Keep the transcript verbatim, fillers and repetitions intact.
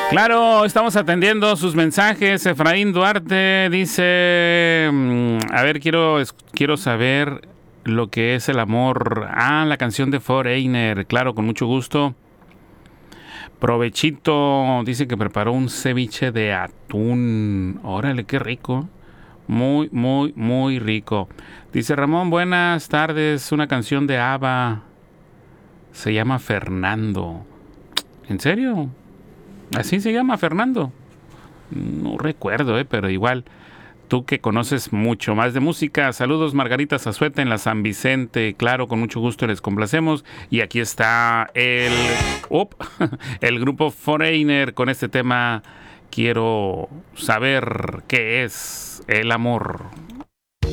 Claro, estamos atendiendo sus mensajes. Efraín Duarte dice, a ver, quiero, quiero saber lo que es el amor. Ah, la canción de Foreigner, claro, con mucho gusto. Provechito, dice que preparó un ceviche de atún. Órale, qué rico. Muy, muy, muy rico. Dice Ramón, buenas tardes. Una canción de ABBA. Se llama Fernando. ¿En serio? ¿Así se llama Fernando? No recuerdo, eh, pero igual. Tú que conoces mucho más de música. Saludos, Margarita Zazueta en la San Vicente. Claro, con mucho gusto les complacemos. Y aquí está el, op, el grupo Foreigner con este tema. Quiero saber qué es el amor.